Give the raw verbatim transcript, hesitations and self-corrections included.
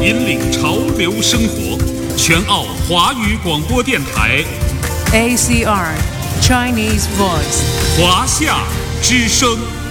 引领潮流生活。全澳华语广播电台 A C R Chinese Voice 华夏之声。